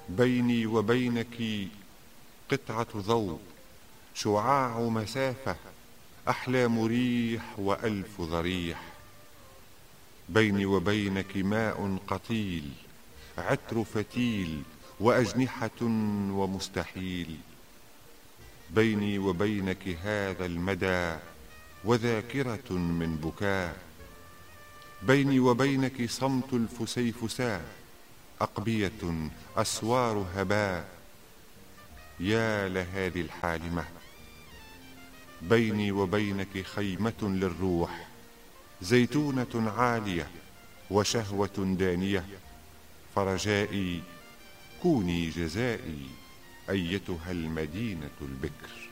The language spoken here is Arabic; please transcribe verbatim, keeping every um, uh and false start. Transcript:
بيني وبينك قطعة ضوء، شعاع مسافة، أحلام ريح وألف ضريح. بيني وبينك ماء قتيل، عطر فتيل، وأجنحة ومستحيل. بيني وبينك هذا المدى وذاكرة من بكاء. بيني وبينك صمت الفسيفساء، أقبية أسوار هباء. يا لهذه الحالمة. بيني وبينك خيمة للروح، زيتونة عالية وشهوة دانية. فرجائي كوني جزائي أيتها المدينة البكر.